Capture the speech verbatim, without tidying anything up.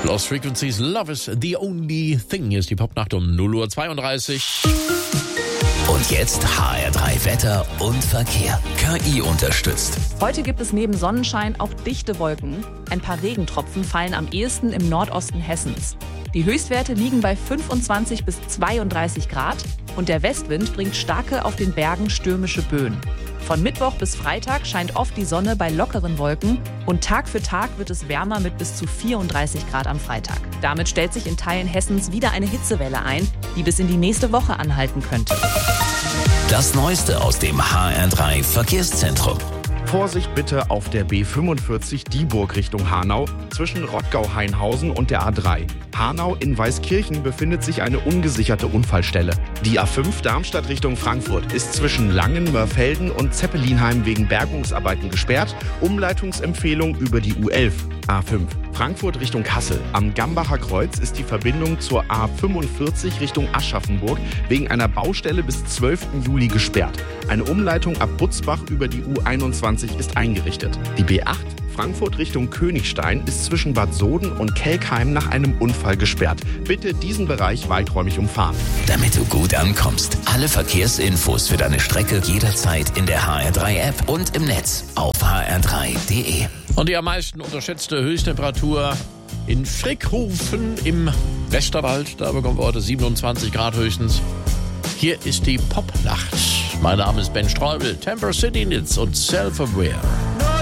Lost Frequencies, Love is the only thing. Hier ist die Popnacht um null Uhr zweiunddreißig. Und jetzt H R drei Wetter und Verkehr. K I unterstützt. Heute gibt es neben Sonnenschein auch dichte Wolken. Ein paar Regentropfen fallen am ehesten im Nordosten Hessens. Die Höchstwerte liegen bei fünfundzwanzig bis zweiunddreißig Grad und der Westwind bringt starke, auf den Bergen stürmische Böen. Von Mittwoch bis Freitag scheint oft die Sonne bei lockeren Wolken und Tag für Tag wird es wärmer mit bis zu vierunddreißig Grad am Freitag. Damit stellt sich in Teilen Hessens wieder eine Hitzewelle ein, die bis in die nächste Woche anhalten könnte. Das Neueste aus dem H R drei Verkehrszentrum. Vorsicht bitte auf der B fünfundvierzig Dieburg Richtung Hanau zwischen Rottgau-Hainhausen und der A drei. Hanau in Weißkirchen befindet sich eine ungesicherte Unfallstelle. Die A fünf Darmstadt Richtung Frankfurt ist zwischen Langen, Mörfelden und Zeppelinheim wegen Bergungsarbeiten gesperrt. Umleitungsempfehlung über die U elf. A fünf Frankfurt Richtung Kassel. Am Gambacher Kreuz ist die Verbindung zur A fünfundvierzig Richtung Aschaffenburg wegen einer Baustelle bis zwölften Juli gesperrt. Eine Umleitung ab Butzbach über die U einundzwanzig ist eingerichtet. Die B acht Frankfurt Richtung Königstein ist zwischen Bad Soden und Kelkheim nach einem Unfall gesperrt. Bitte diesen Bereich weiträumig umfahren. Damit du gut ankommst. Alle Verkehrsinfos für deine Strecke jederzeit in der H R drei App und im Netz auf h r drei punkt d e. Und die am meisten unterschätzte Höchsttemperatur in Frickhofen im Westerwald. Da bekommen wir heute siebenundzwanzig Grad höchstens. Hier ist die Popnacht. Mein Name ist Ben Streubel, Temper City Nits und Self-Aware.